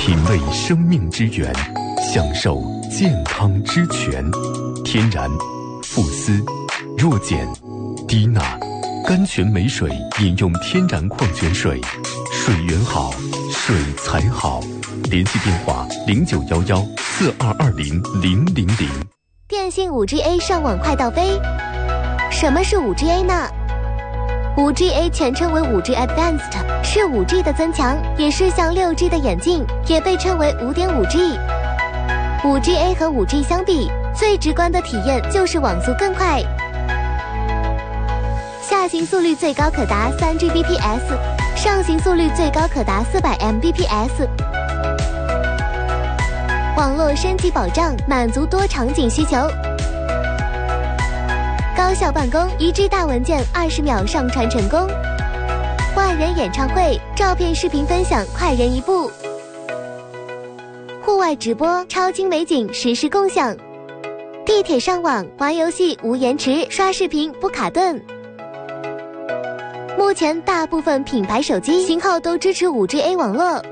品味生命之源，享受健康之泉。天然、富思、弱碱、低钠，甘泉美水饮用天然矿泉水，水源好，水才好。联系电话0911422000。 电信 5GA 上网快到飞。什么是 5GA 呢？ 5GA 全称为 5G Advanced， 是 5G 的增强，也是向 6G 的演进，也被称为 5.5G。 5GA 和 5G 相比，最直观的体验就是网速更快，下行速率最高可达 3Gbps， 上行速率最高可达400 Mbps。网络升级保障，满足多场景需求。高效办公，1G 大文件20秒上传成功。万人演唱会，照片视频分享快人一步。户外直播，超精美景实时共享。地铁上网，玩游戏无延迟，刷视频不卡顿。目前大部分品牌手机型号都支持 5GA 网络。